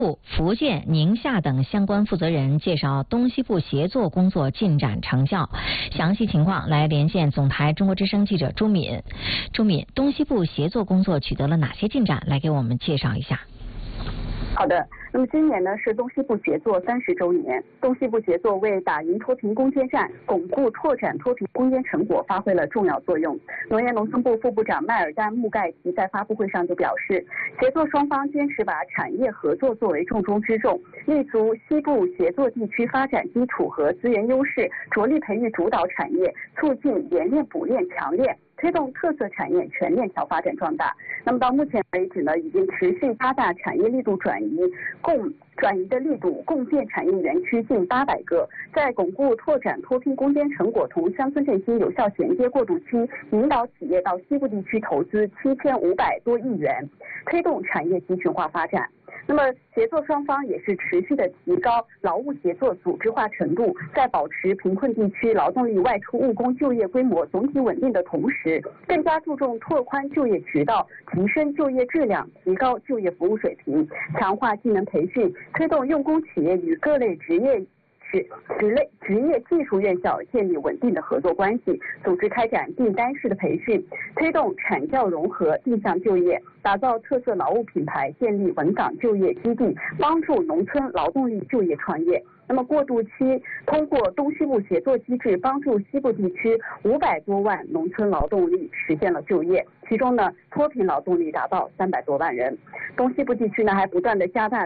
福建、宁夏等相关负责人介绍东西部协作工作进展成效。详细情况来连线总台中国之声记者朱敏。朱敏，东西部协作工作取得了哪些进展？来给我们介绍一下。 好的，那么今年呢是东西部协作30周年，东西部协作为打赢脱贫攻坚战、巩固拓展脱贫攻坚成果发挥了重要作用。农业农村部副部长麦尔丹·穆盖提在发布会上就表示，协作双方坚持把产业合作作为重中之重，立足西部协作地区发展基础和资源优势，着力培育主导产业，促进冶炼补炼强炼，推动特色产业全链条发展壮大。那么到目前为止呢，已经持续加大产业力度转移的力度，共建产业园区近800个，在巩固拓展脱贫攻坚成果同乡村振兴有效衔接过渡期，引导企业到西部地区投资7500多亿元，推动产业集群化发展。那么协作双方也是持续的提高劳务协作组织化程度，在保持贫困地区劳动力外出务工就业规模总体稳定的同时，更加注重拓宽就业渠道，提升就业质量，提高就业服务水平，强化技能培训，推动用工企业与各类职业技术院校建立稳定的合作关系，组织开展订单式的培训，推动产教融合、定向就业，打造特色劳务品牌，建立稳岗就业基地，帮助农村劳动力就业创业。那么过渡期通过东西部协作机制，帮助西部地区500多万农村劳动力实现了就业，其中呢脱贫劳动力达到300多万人。东部地区呢还不断的加大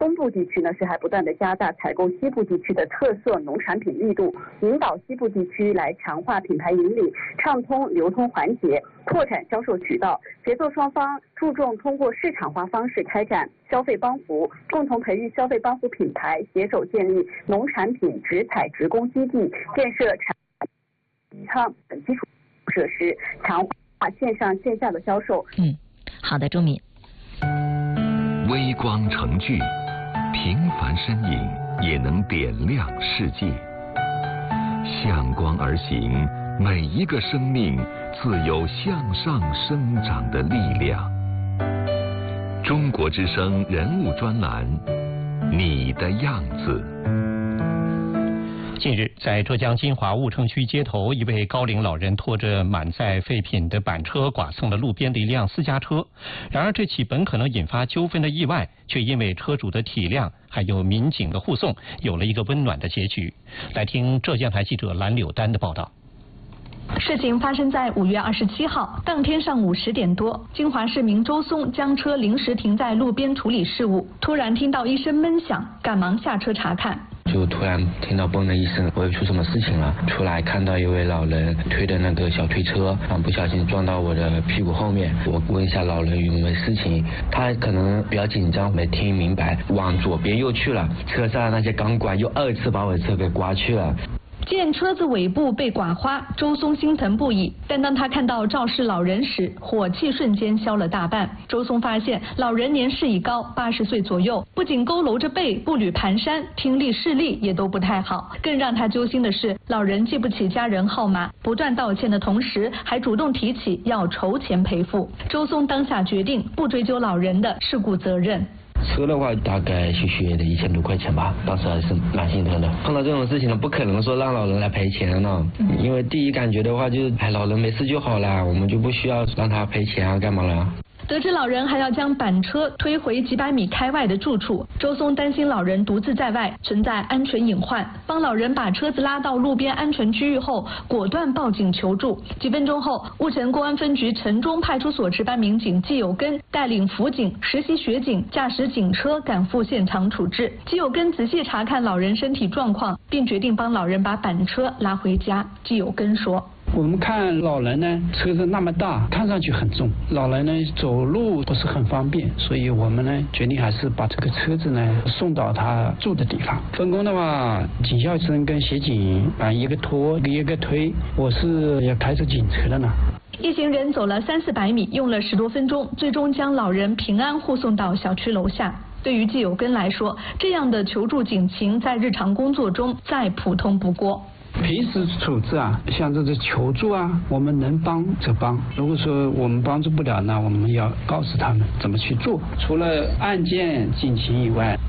采购西部地区的特色农产品力度，引导西部地区来强化品牌引领，畅通流通环节，拓展销售渠道。协作双方注重通过市场化方式开展消费帮扶，共同培育消费帮扶品牌，携手建立农产品直采直供基地，建设产等基础设施，强化线上线下的销售。 好的，朱敏。 微光成炬，平凡身影也能点亮世界。向光而行，每一个生命自有向上生长的力量。中国之声人物专栏，你的样子。 近日，在浙江金华婺城区街头，一位高龄老人拖着满载废品的板车剐蹭了路边的一辆私家车。然而，这起本可能引发纠纷的意外，却因为车主的体谅还有民警的护送，有了一个温暖的结局。来听浙江台记者蓝柳丹的报道。 事情发生在5月27号，当天上午10点多，金华市民周松将车临时停在路边处理事务，突然听到一声闷响，赶忙下车查看。 就突然听到嘣的一声，我又出什么事情了？出来看到一位老人推的那个小推车，不小心撞到我的屁股后面。我问一下老人有没有事情，他可能比较紧张，没听明白，往左边又去了。车上的那些钢管又2次把我的车给刮去了。 见车子尾部被刮花，周松心疼不已。但当他看到肇事老人时，火气瞬间消了大半。周松发现老人年事已高，80岁左右，不仅佝偻着背，步履蹒跚，听力视力也都不太好。更让他揪心的是，老人记不起家人号码，不断道歉的同时，还主动提起要筹钱赔付。周松当下决定不追究老人的事故责任。 车的话大概学的1000多块钱吧，当时还是蛮心疼的。碰到这种事情呢，不可能说让老人来赔钱了，因为第一感觉的话就是，老人没事就好了，我们就不需要让他赔钱啊，干嘛了？ 得知老人还要将板车推回几百米开外的住处，周松担心老人独自在外存在安全隐患，帮老人把车子拉到路边安全区域后，果断报警求助。几分钟后，婺城公安分局城中派出所值班民警季有根带领辅警、实习学警驾驶警车赶赴现场处置。季有根仔细查看老人身体状况，并决定帮老人把板车拉回家。季有根说， 我们看老人呢，车子那么大，看上去很重，老人呢走路不是很方便，所以我们呢决定还是把这个车子呢送到他住的地方。分工的话，警校生跟协警一个拖一个推，我是要开着警车的呢。 一行人走了300-400米，用了10多分钟，最终将老人平安护送到小区楼下。对于季有根来说，这样的求助警情在日常工作中再普通不过。 平时处置啊，像这个求助啊，我们能帮则帮。如果说我们帮助不了，那我们要告诉他们怎么去做。除了案件进行以外，